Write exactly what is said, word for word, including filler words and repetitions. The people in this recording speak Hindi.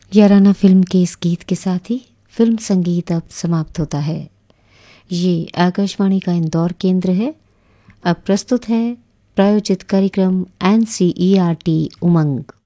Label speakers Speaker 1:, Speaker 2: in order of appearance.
Speaker 1: याराना फिल्म के इस गीत के साथ ही फिल्म संगीत अब समाप्त होता है। ये आकाशवाणी का इंदौर केंद्र है। अब प्रस्तुत है प्रायोजित कार्यक्रम N C E R T उमंग।